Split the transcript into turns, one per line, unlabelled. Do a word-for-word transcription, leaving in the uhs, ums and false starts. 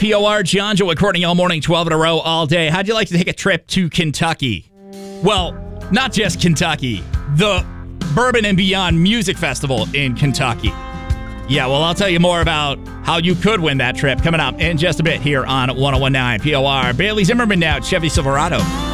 P O R, John, Joe, and Courtney all morning, twelve in a row, all day. How'd you like to take a trip to Kentucky? Well, not just Kentucky, the Bourbon and Beyond Music Festival in Kentucky. Yeah, well, I'll tell you more about how you could win that trip coming up in just a bit here on one oh one point nine P O R. Bailey Zimmerman now, Chevy Silverado.